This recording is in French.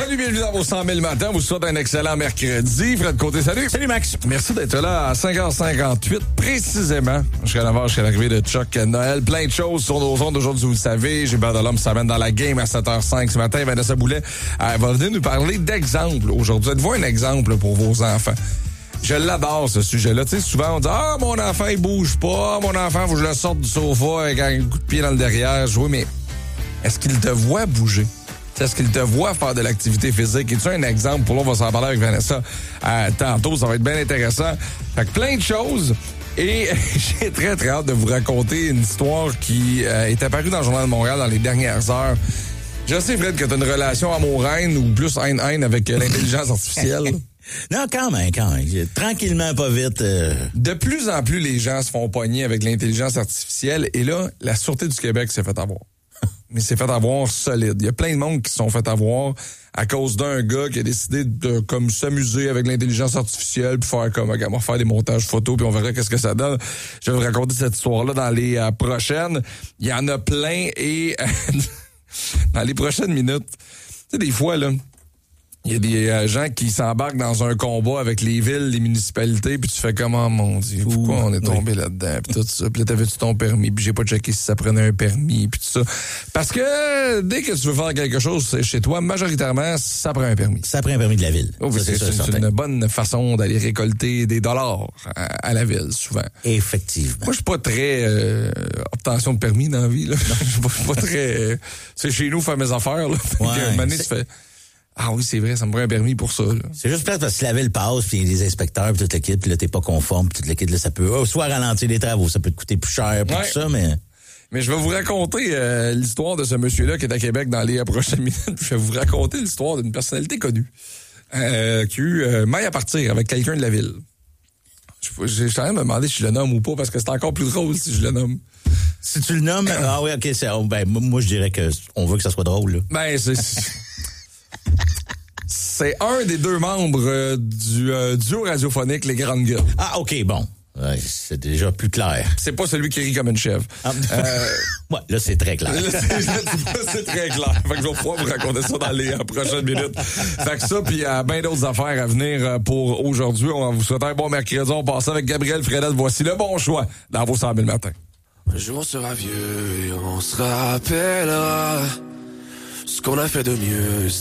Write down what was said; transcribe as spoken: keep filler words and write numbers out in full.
Salut, bienvenue dans vos cent mille matins. Vous souhaite un excellent mercredi. Fred Côté, salut. Salut, Max. Merci d'être là à cinq heures cinquante-huit, précisément. Jusqu'à l'avant, jusqu'à l'arrivée de Chuck Noël. Plein de choses sur nos ondes aujourd'hui, vous le savez. Gilbert Delhomme s'amène dans la game à sept heures cinq ce matin. Vanessa Boulet elle va venir nous parler d'exemples aujourd'hui. Êtes-vous un exemple pour vos enfants? Je l'adore, ce sujet-là. Tu sais, souvent, on dit « Ah, mon enfant, il bouge pas. Mon enfant, faut que je le sorte du sofa avec un coup de pied dans le derrière. » Oui, mais est-ce qu'il te voit bouger? Est-ce qu'il te voit faire de l'activité physique? Es-tu un exemple? Pour là, on va s'en parler avec Vanessa euh, tantôt. Ça va être bien intéressant. Fait que plein de choses. Et j'ai très, très hâte de vous raconter une histoire qui euh, est apparue dans le Journal de Montréal dans les dernières heures. Je sais, Fred, que tu as une relation amour-haine ou plus haine-haine avec euh, l'intelligence artificielle. Non, quand même, quand même. Tranquillement, pas vite. Euh... De plus en plus, les gens se font pogner avec l'intelligence artificielle. Et là, la Sûreté du Québec s'est fait avoir. Mais s'est fait avoir solide. Il y a plein de monde qui se sont fait avoir à cause d'un gars qui a décidé de comme s'amuser avec l'intelligence artificielle puis faire comme, on va faire des montages photos puis on verra qu'est-ce que ça donne. Je vais vous raconter cette histoire-là dans les euh, prochaines. Il y en a plein et dans les prochaines minutes, tu sais, des fois, là, il y a des euh, gens qui s'embarquent dans un combat avec les villes, les municipalités, puis tu fais comment, mon Dieu, pourquoi on est tombé oui. là-dedans, puis tout ça. Puis là, t'avais-tu ton permis, puis j'ai pas checké si ça prenait un permis, puis tout ça. Parce que dès que tu veux faire quelque chose chez toi, majoritairement, ça prend un permis. Ça prend un permis de la ville. Oh, ça, c'est, c'est, c'est une bonne façon d'aller récolter des dollars à, à la ville, souvent. Effectivement. Moi, je suis pas très euh, obtention de permis dans la vie, là. Je suis pas, pas très... Euh, c'est chez nous, faire mes affaires, là. Ouais, une année, tu fais... Ah oui, c'est vrai, ça me prend un permis pour ça. Là. C'est juste plate parce que si la ville passe, puis il y a des inspecteurs, puis toute l'équipe, puis là, t'es pas conforme, puis toute l'équipe, là, ça peut oh, soit ralentir les travaux, ça peut te coûter plus cher, puis ouais. tout ça, mais... Mais je vais vous raconter euh, l'histoire de ce monsieur-là qui est à Québec dans les prochaines minutes. Je vais vous raconter l'histoire d'une personnalité connue euh, qui a eu euh, maille à partir avec quelqu'un de la ville. Je suis en train de me demander si je le nomme ou pas, parce que c'est encore plus drôle si je le nomme. Si tu le nommes, ah oui, OK, c'est, ben, moi, je dirais que on veut que ça soit drôle, là. Ben, c'est... C'est un des deux membres euh, du euh, duo radiophonique Les Grandes Gueules. Ah, OK, bon. Ouais, c'est déjà plus clair. C'est pas celui qui rit comme une chèvre. Ah, euh, ouais, là, c'est très clair. Là, c'est, là, c'est très clair. Fait que je vais pouvoir vous raconter ça dans les euh, prochaines minutes. Fait que ça, puis il y a bien d'autres affaires à venir pour aujourd'hui. On va vous souhaiter un bon mercredi. On passe avec Gabriel Fredette. Voici le bon choix dans vos cent mille matins. Un jour on sera vieux et on se rappellera ce qu'on a fait de mieux.